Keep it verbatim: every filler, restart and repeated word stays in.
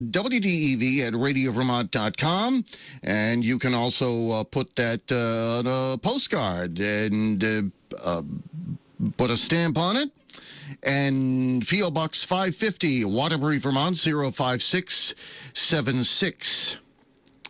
W D E V at radio vermont dot com, and you can also uh, put that uh, on a postcard and uh, uh, put a stamp on it. And P O. Box five fifty, Waterbury, Vermont, zero five six seven six.